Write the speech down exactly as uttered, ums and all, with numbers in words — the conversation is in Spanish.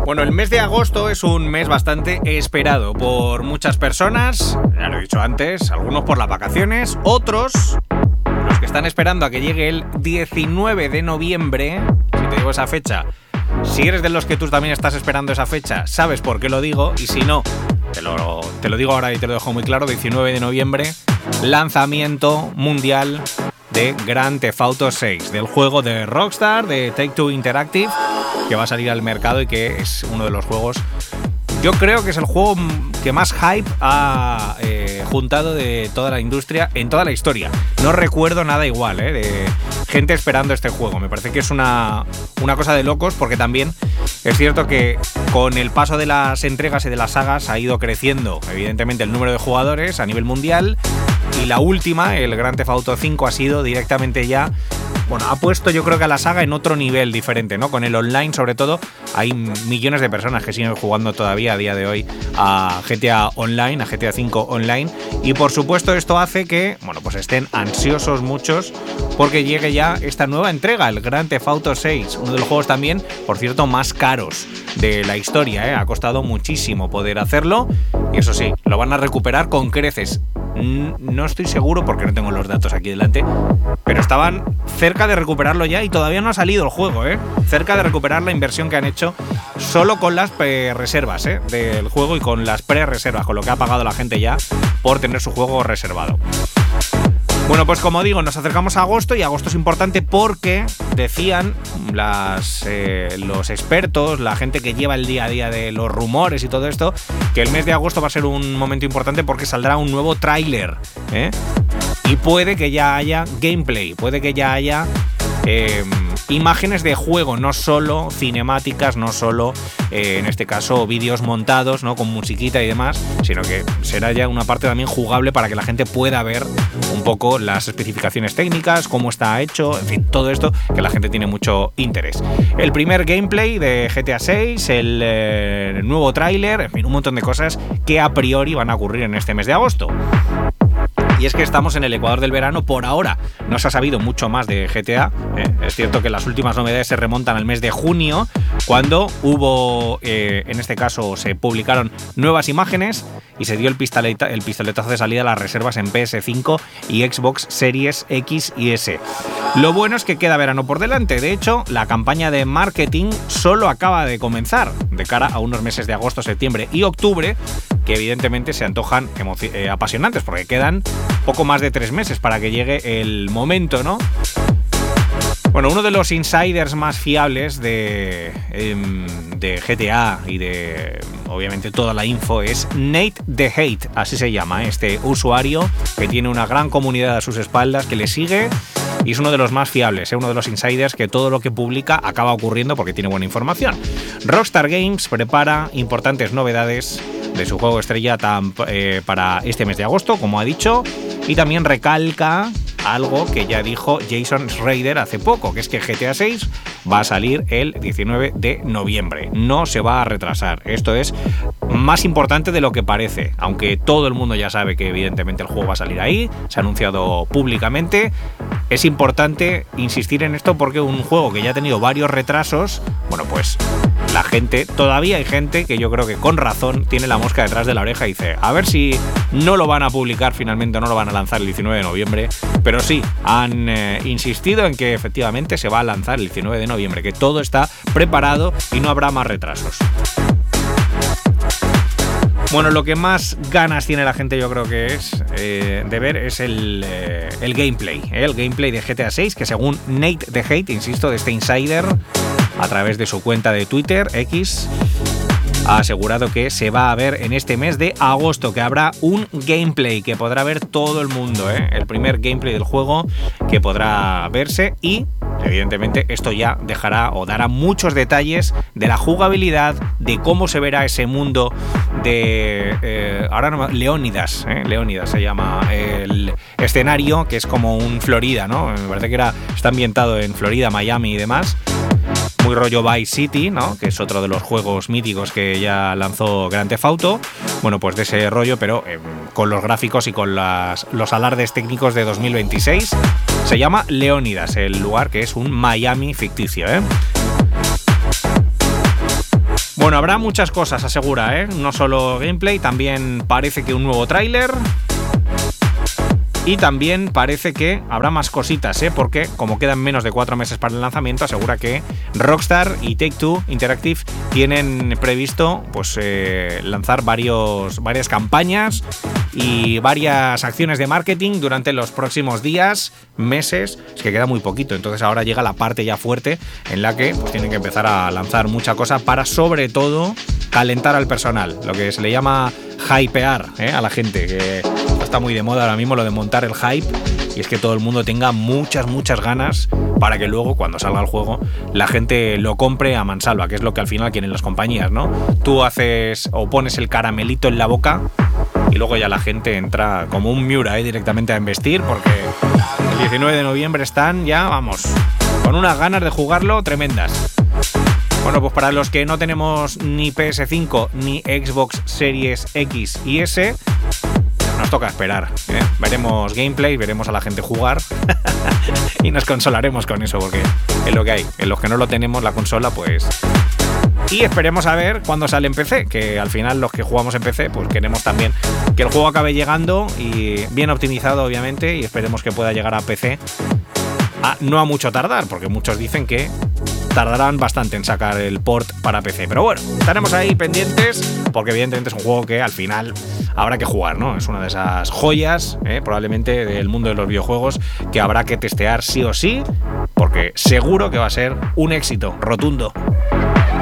Bueno, el mes de agosto es un mes bastante esperado por muchas personas, ya lo he dicho antes, algunos por las vacaciones, otros los que están esperando a que llegue el diecinueve de noviembre, si te digo esa fecha. Si eres de los que tú también estás esperando esa fecha, sabes por qué lo digo, y si no, te lo, te lo digo ahora y te lo dejo muy claro. Diecinueve de noviembre, lanzamiento mundial de Grand Theft Auto seis, del juego de Rockstar, de Take-Two Interactive, que va a salir al mercado y que es uno de los juegos, yo creo que es el juego que más hype ha eh, juntado de toda la industria en toda la historia. No recuerdo nada igual, ¿eh? De gente esperando este juego. Me parece que es una, una cosa de locos, porque también es cierto que con el paso de las entregas y de las sagas ha ido creciendo, evidentemente, el número de jugadores a nivel mundial. Y la última, el Grand Theft Auto cinco, ha sido directamente ya... Bueno, ha puesto yo creo que a la saga en otro nivel diferente, ¿no? Con el online, sobre todo, hay millones de personas que siguen jugando todavía a día de hoy a G T A Online, a G T A cinco Online. Y por supuesto esto hace que, bueno, pues estén ansiosos muchos porque llegue ya esta nueva entrega, el Grand Theft Auto seis, uno de los juegos también, por cierto, más caros de la historia, ¿eh? Ha costado muchísimo poder hacerlo y eso sí, lo van a recuperar con creces. No estoy seguro porque no tengo los datos aquí delante, pero estaban cerca de recuperarlo ya y todavía no ha salido el juego, ¿eh? Cerca de recuperar la inversión que han hecho solo con las reservas, ¿eh? Del juego y con las pre-reservas, con lo que ha pagado la gente ya por tener su juego reservado. Bueno, pues como digo, nos acercamos a agosto y agosto es importante porque decían las, eh, los expertos, la gente que lleva el día a día de los rumores y todo esto, que el mes de agosto va a ser un momento importante porque saldrá un nuevo tráiler, ¿eh? Y puede que ya haya gameplay, puede que ya haya eh, imágenes de juego, no solo cinemáticas, no solo, eh, en este caso, vídeos montados, ¿no? Con musiquita y demás, sino que será ya una parte también jugable para que la gente pueda ver un poco las especificaciones técnicas, cómo está hecho, en fin, todo esto que la gente tiene mucho interés. El primer gameplay de G T A seis, el eh, nuevo tráiler, en fin, un montón de cosas que a priori van a ocurrir en este mes de agosto. Y es que estamos en el ecuador del verano. Por ahora no se ha sabido mucho más de G T A, ¿eh? Es cierto que las últimas novedades se remontan al mes de junio, cuando hubo, eh, en este caso, se publicaron nuevas imágenes y se dio el, pistoleta, el pistoletazo de salida a las reservas en P S cinco y Xbox Series X y S. Lo bueno es que queda verano por delante. De hecho, la campaña de marketing solo acaba de comenzar de cara a unos meses de agosto, septiembre y octubre, que evidentemente se antojan emoci- eh, apasionantes, porque quedan poco más de tres meses para que llegue el momento, ¿no? Bueno, uno de los insiders más fiables de, eh, de G T A y de, obviamente, toda la info es Nate the Hate, así se llama, este usuario que tiene una gran comunidad a sus espaldas, que le sigue y es uno de los más fiables, es uno de los insiders que todo lo que publica acaba ocurriendo porque tiene buena información. Rockstar Games prepara importantes novedades de su juego estrella tan, eh, para este mes de agosto, como ha dicho, y también recalca algo que ya dijo Jason Schreier hace poco, que es que G T A seis va a salir el diecinueve de noviembre, no se va a retrasar. Esto es más importante de lo que parece, aunque todo el mundo ya sabe que evidentemente el juego va a salir ahí, se ha anunciado públicamente. Es importante insistir en esto porque un juego que ya ha tenido varios retrasos, bueno, pues la gente, todavía hay gente que yo creo que con razón tiene la mosca detrás de la oreja y dice, a ver si no lo van a publicar finalmente, no lo van a lanzar el diecinueve de noviembre, pero sí, han eh, insistido en que efectivamente se va a lanzar el diecinueve de noviembre, que todo está preparado y no habrá más retrasos. Bueno, lo que más ganas tiene la gente, yo creo que es eh, de ver es el, eh, el gameplay, ¿eh? El gameplay de G T A seis, que según Nate the Hate, insisto, de este insider, a través de su cuenta de Twitter, X, ha asegurado que se va a ver en este mes de agosto, que habrá un gameplay que podrá ver todo el mundo, ¿eh? El primer gameplay del juego que podrá verse y, evidentemente, esto ya dejará o dará muchos detalles de la jugabilidad, de cómo se verá ese mundo de... Eh, ahora no, Leónidas, ¿eh? Leónidas se llama el escenario, que es como un Florida, ¿no? Me parece que era, está ambientado en Florida, Miami y demás. Muy rollo Vice City, ¿no? Que es otro de los juegos míticos que ya lanzó Grand Theft Auto. Bueno, pues de ese rollo, pero eh, con los gráficos y con las, los alardes técnicos de dos mil veintiséis. Se llama Leónidas, el lugar, que es un Miami ficticio, ¿eh? Bueno, habrá muchas cosas, asegura, ¿eh? No solo gameplay, también parece que un nuevo tráiler. Y también parece que habrá más cositas, ¿eh? Porque como quedan menos de cuatro meses para el lanzamiento, asegura que Rockstar y Take-Two Interactive tienen previsto pues, eh, lanzar varios, varias campañas y varias acciones de marketing durante los próximos días, meses. Es que queda muy poquito, entonces ahora llega la parte ya fuerte en la que pues, tienen que empezar a lanzar mucha cosa para, sobre todo, calentar al personal, lo que se le llama hypear, ¿eh? A la gente, que está muy de moda ahora mismo lo de montar el hype, y es que todo el mundo tenga muchas, muchas ganas para que luego, cuando salga el juego, la gente lo compre a mansalva, que es lo que al final quieren las compañías, ¿no? Tú haces o pones el caramelito en la boca y luego ya la gente entra como un Miura, ¿eh? Directamente a investir, porque el diecinueve de noviembre están ya, vamos, con unas ganas de jugarlo tremendas. Bueno, pues para los que no tenemos ni P S cinco ni Xbox Series X y S, nos toca esperar, ¿eh? Veremos gameplay, veremos a la gente jugar y nos consolaremos con eso, porque es lo que hay. En los que no lo tenemos, la consola, pues... Y esperemos a ver cuándo sale en P C, que al final los que jugamos en P C, pues queremos también que el juego acabe llegando y bien optimizado, obviamente, y esperemos que pueda llegar a P C a, no a mucho tardar, porque muchos dicen que tardarán bastante en sacar el port para P C. Pero bueno, estaremos ahí pendientes, porque evidentemente es un juego que al final habrá que jugar, ¿no? Es una de esas joyas, ¿eh? Probablemente del mundo de los videojuegos, que habrá que testear sí o sí, porque seguro que va a ser un éxito rotundo.